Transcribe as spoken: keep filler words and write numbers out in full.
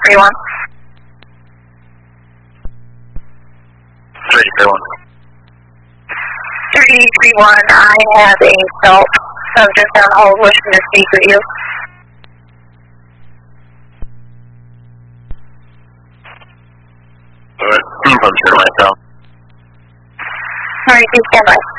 three one. three three one. three three one, I have a self subject on hold wishing to speak with you. Alright, I'm sure myself. Alright, please stand by.